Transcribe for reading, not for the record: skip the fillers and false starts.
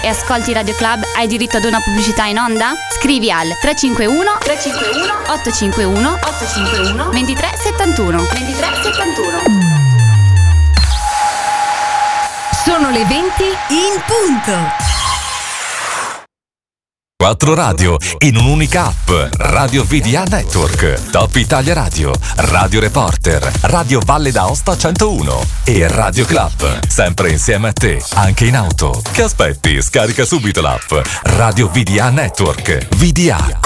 e ascolti Radio Club, hai diritto ad una pubblicità in onda? Scrivi al 351 851 2371. Sono le 20 in punto. 4 radio in un'unica app. Radio VDA Network, Top Italia Radio, Radio Reporter, Radio Valle d'Aosta 101 e Radio Club. Sempre insieme a te, anche in auto. Che aspetti? Scarica subito l'app Radio VDA Network. VDA